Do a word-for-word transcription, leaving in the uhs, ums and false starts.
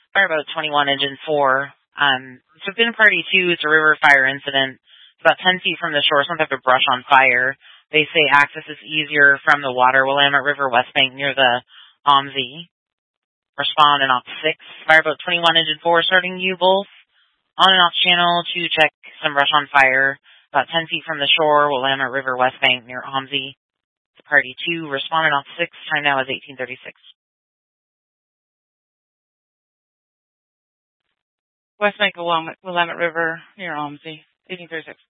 Fireboat twenty-one, Engine four. Um, so within Party two, it's a river fire incident. It's about ten feet from the shore, some type of brush on fire. They say access is easier from the water Willamette River West Bank near the O M Z. Respond in Op six. Fireboat twenty-one, Engine four, starting you both on and off channel to check some brush on fire. About ten feet from the shore, Willamette River West Bank near O M Z. Party two, respond in Op six. Time now is eighteen thirty-six. West Bank, Willamette, Willamette River, near O M Z, eighteen thirty-six.